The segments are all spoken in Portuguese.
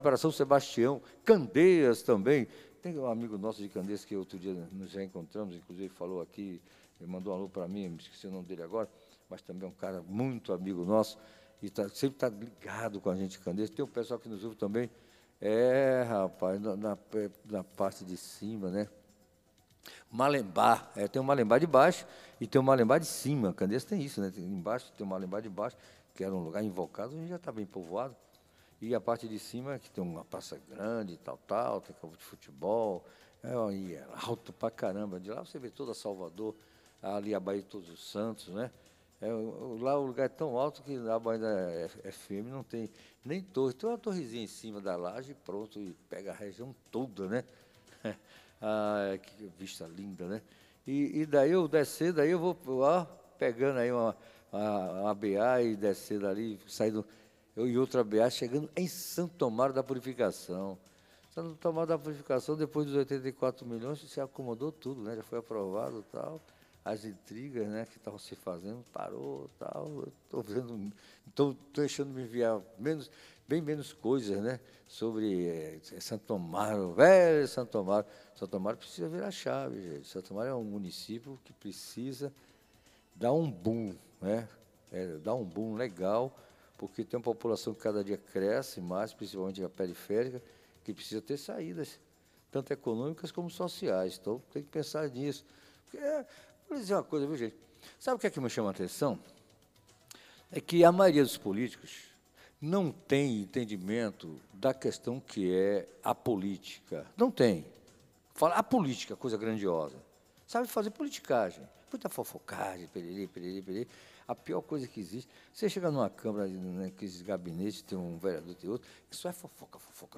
para São Sebastião, Candeias também. Tem um amigo nosso de Candeias que outro dia nos reencontramos, inclusive falou aqui, ele mandou um alô para mim, me esqueci o nome dele agora, mas também é um cara muito amigo nosso, e sempre está ligado com a gente em Candeias. Tem um pessoal que nos ouve também, rapaz, na parte de cima, né? Malembá, tem um Malembá de baixo e tem um Malembá de cima. Candeias tem isso, né? Embaixo tem um Malembá de baixo, que era um lugar invocado, hoje já está bem povoado. E a parte de cima, que tem uma praça grande, tal, tem campo de futebol, e é alto pra caramba. De lá você vê toda Salvador, ali a Baía de Todos os Santos, né? Lá o lugar é tão alto que a Baía da FM não tem nem torre. Tem uma torrezinha em cima da laje, pronto, e pega a região toda, né? Que vista linda, né? E daí eu descer, daí eu vou pegando aí uma BA e descendo ali, saindo eu e outra BA, chegando em Santo Amaro da Purificação. Santo Amaro da Purificação, depois dos 84 milhões, se acomodou tudo, né? Já foi aprovado e tal. As intrigas, né, que estavam se fazendo, parou e tal. Estou deixando me enviar bem menos coisas, né, sobre Santo Amaro, velho Santo Amaro. Santo Amaro precisa virar chave, gente. Santo Amaro é um município que precisa dar um boom, né? Dar um boom legal, porque tem uma população que cada dia cresce mais, principalmente a periférica, que precisa ter saídas, tanto econômicas como sociais. Então, tem que pensar nisso. Porque, vou dizer uma coisa, viu, gente? Sabe o que é que me chama a atenção? É que a maioria dos políticos não tem entendimento da questão que é a política. Não tem. Fala a política, coisa grandiosa. Sabe fazer politicagem. Muita fofocagem, perere. A pior coisa que existe, você chega numa Câmara, naqueles gabinetes, tem um vereador, tem outro, isso é fofoca.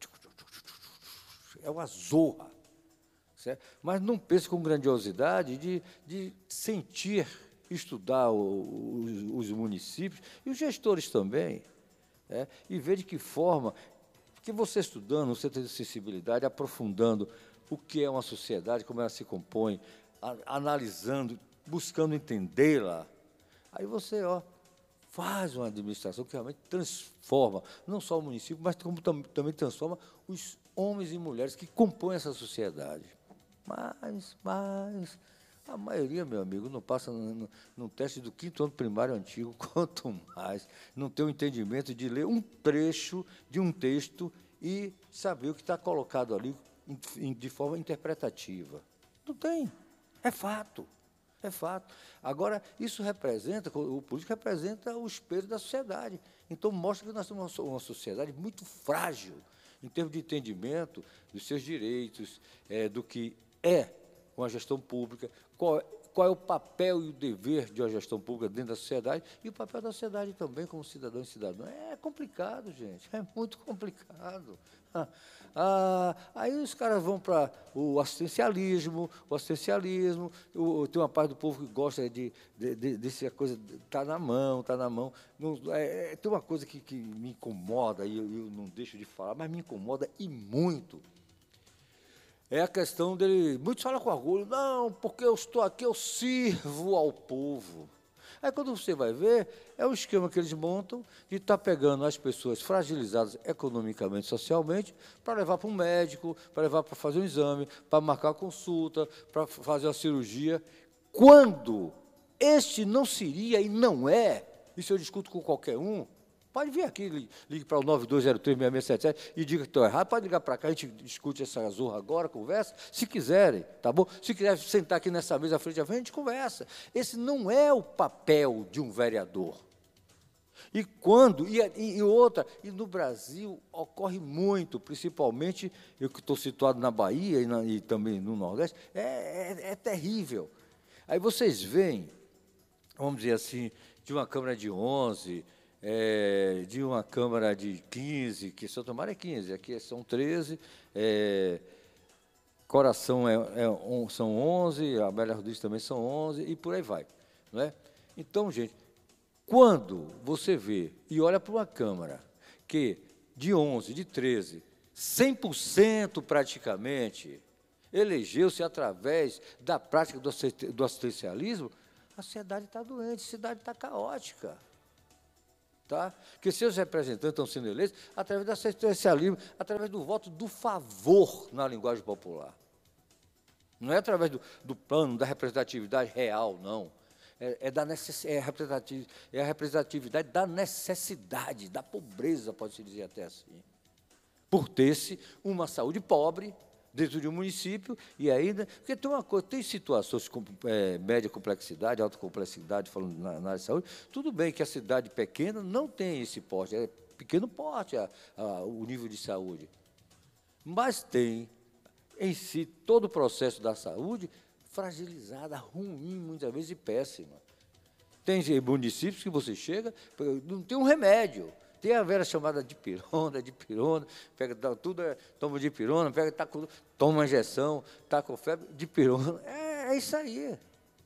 É uma zorra. Certo? Mas não pense com grandiosidade de sentir, estudar os municípios e os gestores também, e ver de que forma, que você estudando, você tendo sensibilidade, aprofundando o que é uma sociedade, como ela se compõe, analisando, buscando entendê-la, aí você faz uma administração que realmente transforma, não só o município, mas como também transforma os homens e mulheres que compõem essa sociedade. Mas a maioria, meu amigo, não passa no teste do 5º ano primário antigo, quanto mais não tem o entendimento de ler um trecho de um texto e saber o que está colocado ali de forma interpretativa. Não tem. É fato. É fato. Agora, isso representa, o político representa o espelho da sociedade. Então, mostra que nós temos uma sociedade muito frágil, em termos de entendimento dos seus direitos, do que é uma gestão pública, qual é o papel e o dever de uma gestão pública dentro da sociedade e o papel da sociedade também como cidadão e cidadã. É complicado, gente, é muito complicado. Aí os caras vão para o assistencialismo, tem uma parte do povo que gosta dessa coisa, está na mão. Não, tem uma coisa que me incomoda, e eu não deixo de falar, mas me incomoda e muito. É a questão dele, muitos falam com orgulho, não, porque eu estou aqui, eu sirvo ao povo. Aí, quando você vai ver, é o esquema que eles montam de estar pegando as pessoas fragilizadas economicamente, socialmente, para levar para um médico, para levar para fazer um exame, para marcar uma consulta, para fazer uma cirurgia, quando este não seria e não é, isso eu discuto com qualquer um. Pode vir aqui, ligue para o 9203-6677 e diga que estou errado. Pode ligar para cá, a gente discute essa zorra agora, conversa, se quiserem, tá bom? Se quiser sentar aqui nessa mesa, frente a frente, a gente conversa. Esse não é o papel de um vereador. E outra, e no Brasil ocorre muito, principalmente, eu que estou situado na Bahia e também no Nordeste, é terrível. Aí vocês veem, vamos dizer assim, de uma Câmara de 11, de uma Câmara de 15, que Santo Amaro é 15, aqui são 13, Coração são 11, Amélia Rodrigues também são 11, e por aí vai. Não é? Então, gente, quando você vê e olha para uma Câmara que de 11, de 13, 100% praticamente elegeu-se através da prática do assistencialismo, a sociedade está doente, a cidade está caótica. Tá? Porque seus representantes estão sendo eleitos através do assistencialismo, através do voto do favor na linguagem popular. Não é através do plano, da representatividade real, não. É a representatividade da necessidade, da pobreza, pode-se dizer até assim. Por ter-se uma saúde pobre dentro de um município, e ainda... Porque tem uma coisa, tem situações com média complexidade, alta complexidade, falando na área de saúde, tudo bem que a cidade pequena não tem esse porte, é pequeno porte o nível de saúde, mas tem em si todo o processo da saúde fragilizada, ruim, muitas vezes, e péssima. Tem municípios que você chega, não tem um remédio. Tem a velha chamada dipirona, pega tudo, toma dipirona, toma injeção, está com febre, dipirona. É isso aí.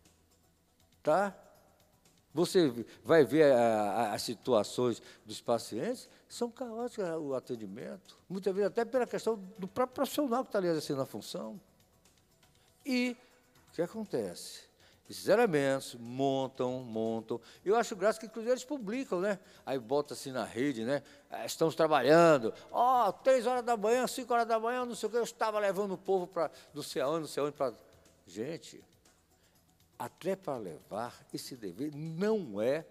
Tá? Você vai ver as situações dos pacientes, são caóticas o atendimento, muitas vezes até pela questão do próprio profissional que está ali exercendo a função. E o que acontece? Esses elementos montam. Eu acho graça que, inclusive, eles publicam, né? Aí bota assim na rede, né? Estamos trabalhando, 3 horas da manhã, 5 horas da manhã, não sei o que, eu estava levando o povo para não sei aonde, para... Gente, até para levar esse dever não é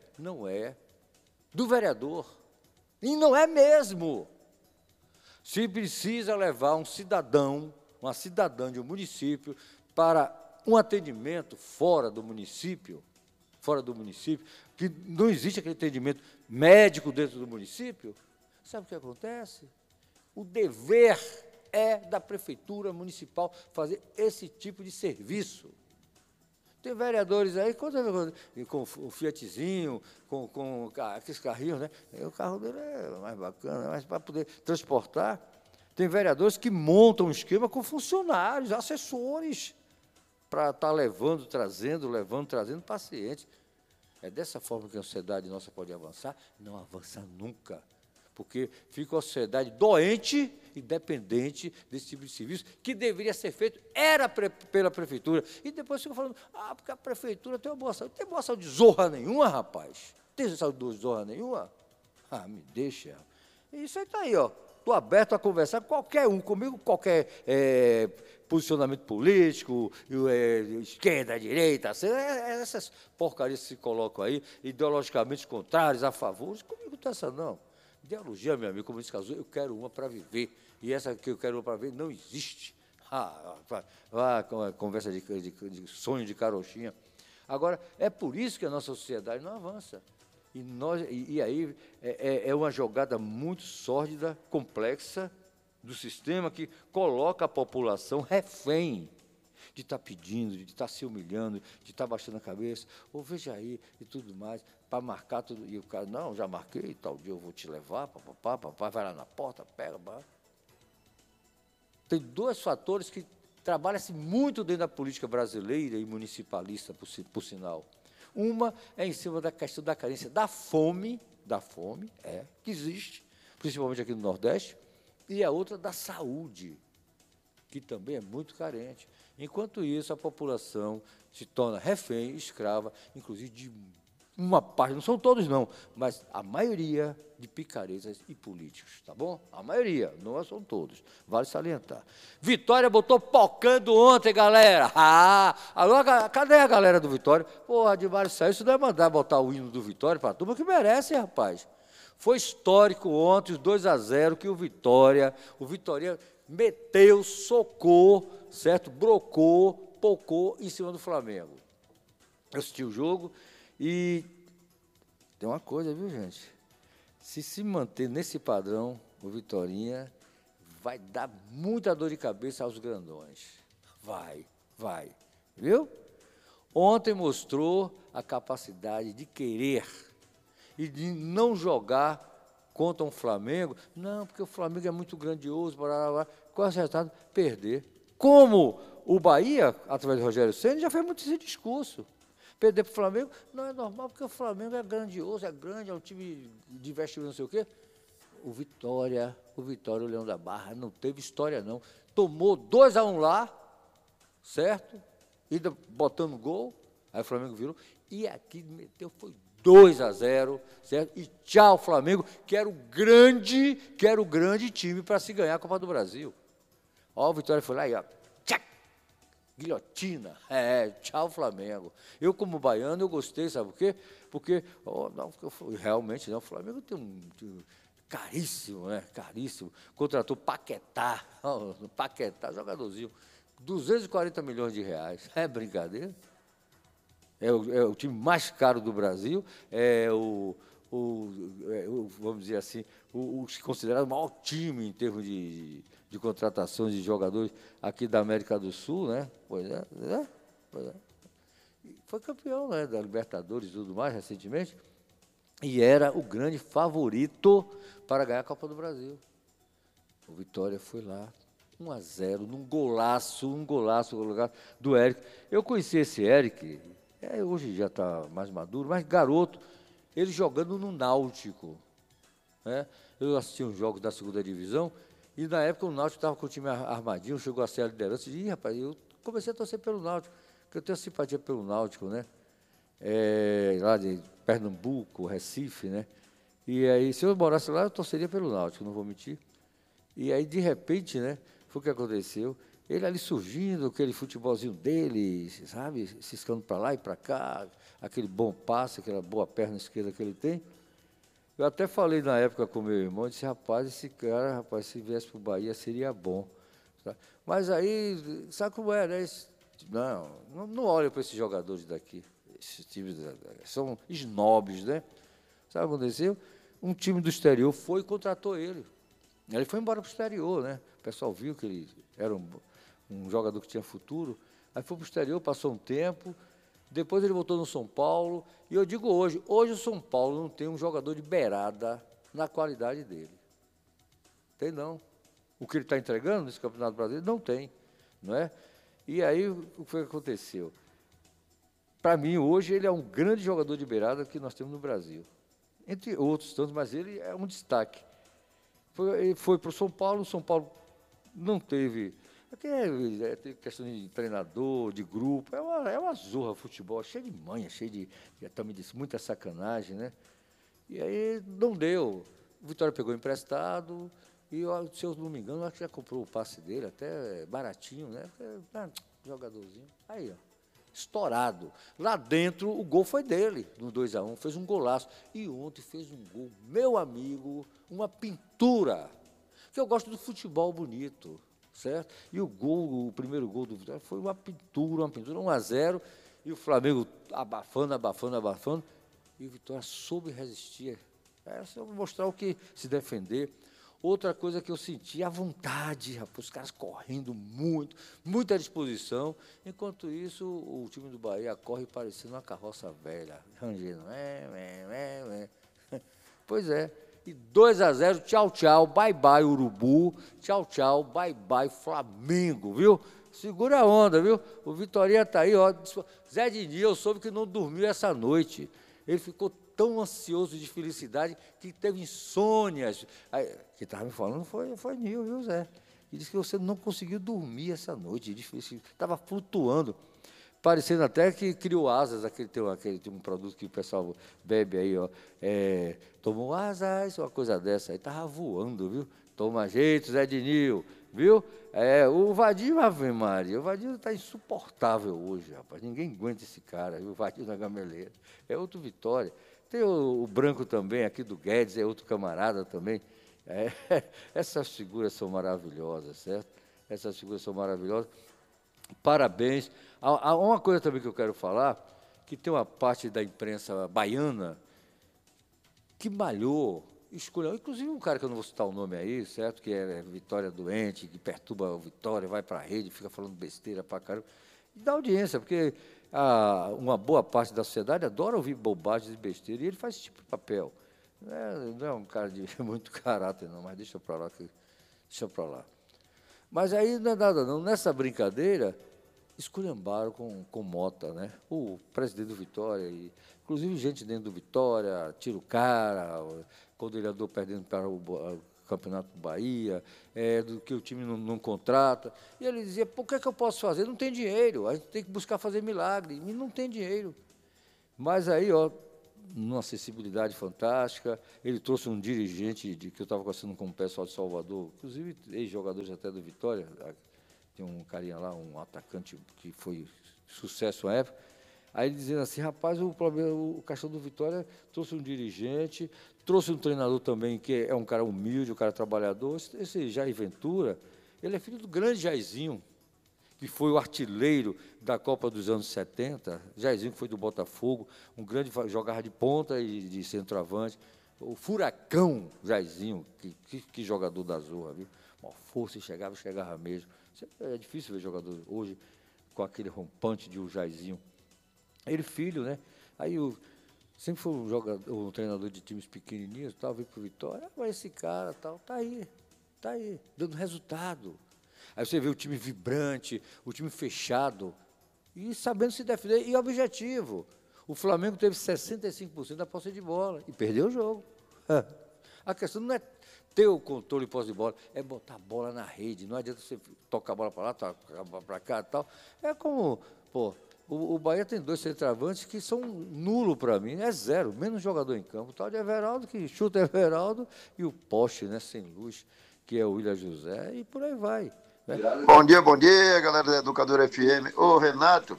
do vereador. E não é mesmo. Se precisa levar um cidadão, uma cidadã de um município para um atendimento fora do município, que não existe aquele atendimento médico dentro do município, sabe o que acontece? O dever é da prefeitura municipal fazer esse tipo de serviço. Tem vereadores aí, com o Fiatzinho, com aqueles carrinhos, né? O carro dele é mais bacana, mas para poder transportar. Tem vereadores que montam um esquema com funcionários, assessores, para estar levando, trazendo pacientes. É dessa forma que a sociedade nossa pode avançar? Não avança nunca, porque fica uma sociedade doente e dependente desse tipo de serviço, que deveria ser feito, pela prefeitura. E depois fica falando, porque a prefeitura tem uma boa saúde. Tem boa saúde de zorra nenhuma, rapaz? Tem saúde de zorra nenhuma? Me deixa. Isso aí está aí, ó. Estou aberto a conversar com qualquer um, comigo, qualquer posicionamento político, esquerda, direita, essas porcarias que se colocam aí, ideologicamente contrários, a favor, comigo não tem essa não. Ideologia, meu amigo, como disse Cazu, eu quero uma para viver, e essa que eu quero uma para viver não existe. Conversa de sonho de carochinha. Agora, é por isso que a nossa sociedade não avança. E aí é uma jogada muito sórdida, complexa, do sistema que coloca a população refém de estar pedindo, de estar se humilhando, de estar baixando a cabeça, ou veja aí, e tudo mais, para marcar tudo. E o cara, não, já marquei, tal dia eu vou te levar, papapá, vai lá na porta, pega. Tem 2 fatores que trabalham-se muito dentro da política brasileira e municipalista, por sinal. Uma é em cima da questão da carência da fome, que existe, principalmente aqui no Nordeste, e a outra da saúde, que também é muito carente. Enquanto isso, a população se torna refém, escrava, inclusive de uma parte, não são todos não, mas a maioria de picaretas e políticos, tá bom? A maioria, não são todos, vale salientar. Vitória botou pocando ontem, galera. Alô, cadê a galera do Vitória? Porra, de Mário saiu, isso não é mandar botar o hino do Vitória para a turma que merece, rapaz. Foi histórico ontem, os 2-0, que o Vitória meteu, socou, certo? Brocou, pocou em cima do Flamengo. Eu assisti o jogo e tem uma coisa, viu, gente? Se manter nesse padrão, o Vitorinha vai dar muita dor de cabeça aos grandões. Vai. Viu? Ontem mostrou a capacidade de querer e de não jogar contra um Flamengo. Não, porque o Flamengo é muito grandioso, qual é o resultado? Perder. Como o Bahia, através do Rogério Ceni, já fez muito esse discurso. Perder para o Flamengo não é normal, porque o Flamengo é grandioso, é grande, é um time de investimento, não sei o quê. O Vitória, o Leão da Barra, não teve história, não. Tomou 2-1 lá, certo? Ainda botando gol, aí o Flamengo virou. E aqui meteu, foi 2-0, certo? E tchau, Flamengo, que era o grande time para se ganhar a Copa do Brasil. Ó, o Vitória foi lá e, ó, tchac, guilhotina, tchau, Flamengo. Eu, como baiano, eu gostei, sabe por quê? Porque, não, realmente, não, o Flamengo tem um caríssimo, né? Caríssimo. Contratou Paquetá, Paquetá, jogadorzinho, 240 milhões de reais. É brincadeira? É o time mais caro do Brasil, vamos dizer assim, o considerado o maior time em termos de contratações de jogadores aqui da América do Sul, né? Pois é. Foi campeão, né, da Libertadores e tudo mais recentemente, e era o grande favorito para ganhar a Copa do Brasil. O Vitória foi lá, 1-0, num golaço do Éric. Eu conheci esse Éric, hoje já está mais maduro, mas garoto, ele jogando no Náutico, né? Eu assisti uns jogos da segunda divisão, e na época o Náutico estava com o time armadinho, chegou a ser a liderança, e rapaz, eu comecei a torcer pelo Náutico, porque eu tenho simpatia pelo Náutico, né? Lá de Pernambuco, Recife, né? E aí, se eu morasse lá, eu torceria pelo Náutico, não vou mentir. E aí, de repente, né, foi o que aconteceu. Ele ali surgindo, aquele futebolzinho dele, sabe, ciscando para lá e para cá, aquele bom passe, aquela boa perna esquerda que ele tem. Eu até falei na época com meu irmão, disse, rapaz, esse cara, rapaz, se viesse para o Bahia, seria bom. Sabe? Mas aí, sabe como é, né? Não olha para esses jogadores daqui. Esses times são snobs, né? Sabe o que aconteceu? Um time do exterior foi e contratou ele. Ele foi embora para o exterior, né? O pessoal viu que ele era um jogador que tinha futuro. Aí foi para o exterior, passou um tempo. Depois ele voltou no São Paulo. E eu digo hoje o São Paulo não tem um jogador de beirada na qualidade dele. Tem não. O que ele está entregando nesse Campeonato Brasileiro, não tem. Não é? E aí, o que foi que aconteceu? Para mim, hoje, ele é um grande jogador de beirada que nós temos no Brasil. Entre outros tantos, mas ele é um destaque. Ele foi para o São Paulo não teve... Tem questão de treinador, de grupo, é uma zorra futebol, cheio de manha, cheio de, também disse, muita sacanagem, né? E aí não deu. O Vitória pegou emprestado, e se eu não me engano, acho que já comprou o passe dele, até baratinho, né? Jogadorzinho. Aí, ó, estourado. Lá dentro, o gol foi dele, no 2-1, fez um golaço. E ontem fez um gol, meu amigo, uma pintura. Porque eu gosto do futebol bonito. Certo? E o primeiro gol do Vitória foi uma pintura, 1-0, e o Flamengo abafando, e o Vitória soube resistir. Soube mostrar o que se defender. Outra coisa que eu senti, a vontade, rapaz, os caras correndo muito, muita disposição. Enquanto isso, o time do Bahia corre parecendo uma carroça velha, rangendo. Pois é. E 2-0, tchau, tchau, bye, bye, Urubu, tchau, tchau, bye, bye, Flamengo, viu? Segura a onda, viu? O Vitorinha está aí, ó. Zé Diniz, eu soube que não dormiu essa noite. Ele ficou tão ansioso de felicidade que teve insônias. Aí, quem estava me falando foi Nil, viu, Zé? Ele disse que você não conseguiu dormir essa noite, estava flutuando. Parecendo até que criou asas, tem um produto que o pessoal bebe aí, ó, tomou asas, uma coisa dessa, aí estava voando, viu? Toma jeito, Zé Dinil, viu? O Vadinho, Ave Maria, o Vadinho está insuportável hoje, rapaz, ninguém aguenta esse cara, viu? O Vadinho na gameleira, é outro Vitória. Tem o Branco também, aqui do Guedes, é outro camarada também. Essas figuras são maravilhosas, certo? Essas figuras são maravilhosas. Parabéns. Há uma coisa também que eu quero falar, que tem uma parte da imprensa baiana que malhou, escolheu, inclusive um cara que eu não vou citar o nome aí, certo? Que é Vitória doente, que perturba o Vitória, vai para a rede, fica falando besteira para caramba. E dá audiência, porque uma boa parte da sociedade adora ouvir bobagens e besteira, e ele faz esse tipo de papel. Não é um cara de muito caráter, não, mas deixa para lá. Mas aí não é nada, não. Nessa brincadeira, esculhambaram com Mota, né? O presidente do Vitória, inclusive gente dentro do Vitória, tira o cara, quando ele andou perdendo para o Campeonato do Bahia, do que o time não contrata. E ele dizia, por que eu posso fazer? Não tem dinheiro, a gente tem que buscar fazer milagre, e não tem dinheiro. Mas aí, ó, numa acessibilidade fantástica. Ele trouxe um dirigente que eu estava conversando com o pessoal de Salvador, inclusive ex-jogadores até do Vitória. Tem um carinha lá, um atacante que foi sucesso na época. Aí ele dizendo assim, rapaz, o Caixão do Vitória trouxe um dirigente, trouxe um treinador também, que é um cara humilde, um cara trabalhador. Esse Jair Ventura, ele é filho do grande Jairzinho, que foi o artilheiro da Copa dos anos 70, Jairzinho que foi do Botafogo, um grande jogava de ponta e de centroavante. O furacão Jairzinho, que jogador da Zorra, viu? Uma força, chegava mesmo. É difícil ver jogador hoje com aquele rompante de um Jairzinho. Ele filho, né? Aí sempre foi um treinador de times pequenininhos, tal, veio para o Vitória, mas esse cara tal, tá aí, dando resultado. Aí você vê o time vibrante, o time fechado, e sabendo se defender, e objetivo. O Flamengo teve 65% da posse de bola e perdeu o jogo. A questão não é ter o controle de posse de bola, é botar a bola na rede. Não adianta você tocar a bola para lá, tocar a bola para cá e tal. É como, o Bahia tem 2 centroavantes que são nulo para mim, é 0, menos jogador em campo. O tal de Everaldo, que chuta Everaldo, e o poste, né, sem luz, que é o William José, e por aí vai. Bom dia, galera da Educadora FM. Ô, Renato,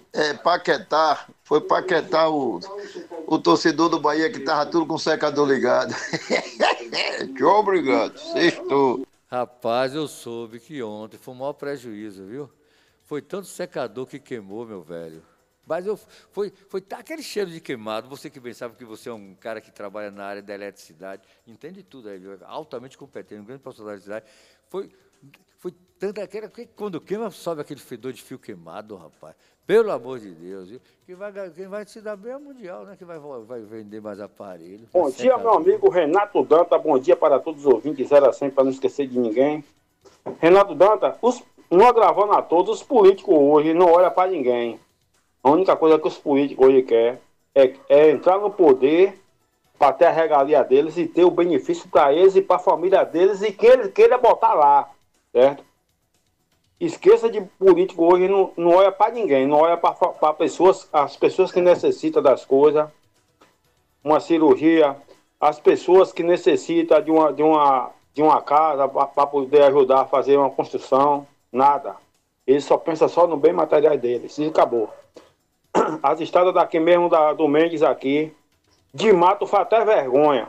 foi paquetar o torcedor do Bahia que tava tudo com o secador ligado. Tchau, obrigado. Sextou. Rapaz, eu soube que ontem foi o maior prejuízo, viu? Foi tanto secador que queimou, meu velho. Mas foi aquele cheiro de queimado. Você que bem sabe que você é um cara que trabalha na área da eletricidade, entende tudo aí, viu? Altamente competente, um grande profissional de eletricidade. Foi tanta aquela que quando queima sobe aquele fedor de fio queimado, rapaz. Pelo amor de Deus, viu? Quem vai se dar bem é o Mundial, né? Que vai vender mais aparelhos. Bom dia, meu amigo Renato Danta. Bom dia para todos os ouvintes, 0 a 100, para não esquecer de ninguém. Renato Danta, não agravando a todos, os políticos hoje não olham para ninguém. A única coisa que os políticos hoje querem é entrar no poder para ter a regalia deles e ter o benefício para eles e para a família deles e que eles queiram botar lá, certo? Esqueça de político hoje, não olha para ninguém, não olha para as pessoas que necessitam das coisas, uma cirurgia, as pessoas que necessitam de uma casa para poder ajudar a fazer uma construção, nada. Eles só pensam só no bem material deles, e acabou. As estradas daqui mesmo, do Mendes aqui, de mato faz até vergonha.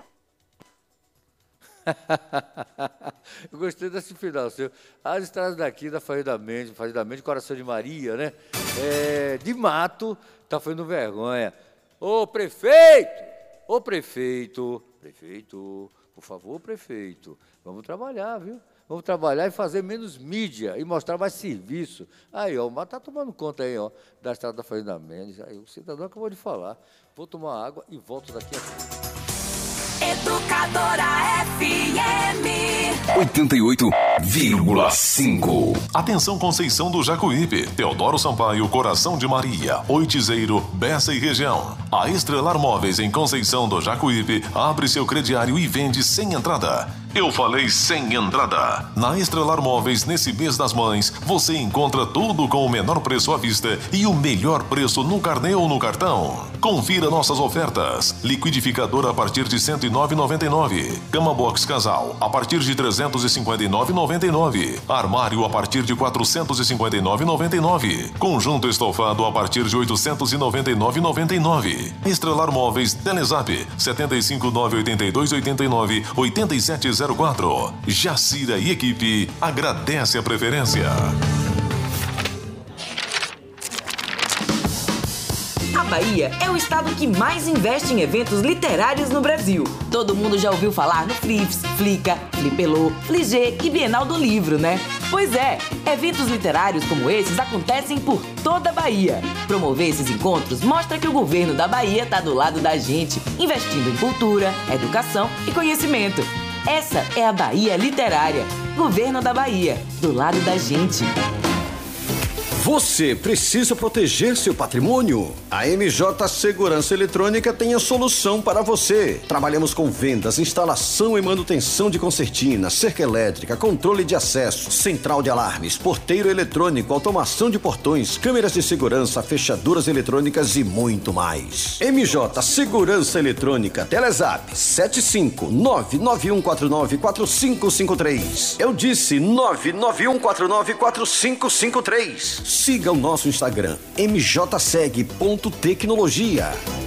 Eu gostei desse final, seu. As estradas daqui da Fazenda Mendes, Coração de Maria, né? De mato, tá fazendo vergonha. Ô prefeito, por favor, prefeito, vamos trabalhar, viu? Vamos trabalhar e fazer menos mídia e mostrar mais serviço. Aí, ó, o mato tá tomando conta aí, ó, da estrada da Fazenda Mendes. Aí o cidadão acabou de falar. Vou tomar água e volto daqui a pouco. Educadora FM 88,5. Atenção, Conceição do Jacuípe, Teodoro Sampaio, Coração de Maria, Oitizeiro, Bessa e região. A Estrelar Móveis em Conceição do Jacuípe abre seu crediário e vende sem entrada. Eu falei sem entrada. Na Estrelar Móveis, nesse mês das mães, você encontra tudo com o menor preço à vista e o melhor preço no carnê ou no cartão. Confira nossas ofertas. Liquidificador a partir de R$ 109,99. Cama box casal a partir de R$ 359,99. Armário a partir de R$ 459,99. Conjunto estofado a partir de R$ 899,99. Estrelar Móveis, Telezap 75982898704. Jacira e equipe agradece a preferência. A Bahia é o estado que mais investe em eventos literários no Brasil. Todo mundo já ouviu falar no Flips, Flica, Flipelô, Fligê e Bienal do Livro, né? Pois é, eventos literários como esses acontecem por toda a Bahia. Promover esses encontros mostra que o governo da Bahia está do lado da gente, investindo em cultura, educação e conhecimento. Essa é a Bahia Literária. Governo da Bahia, do lado da gente. Você precisa proteger seu patrimônio? A MJ Segurança Eletrônica tem a solução para você. Trabalhamos com vendas, instalação e manutenção de concertina, cerca elétrica, controle de acesso, central de alarmes, porteiro eletrônico, automação de portões, câmeras de segurança, fechaduras eletrônicas e muito mais. MJ Segurança Eletrônica, Telezap 75991494553. Eu disse 991494553. Siga o nosso Instagram, mjseg.tecnologia.